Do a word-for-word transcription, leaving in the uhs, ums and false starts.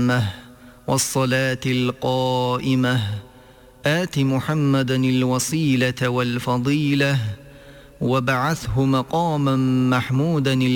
التامة والصلاة القائمة آت محمدا الوسيلة والفضيلة وابعثه مقاما محمودا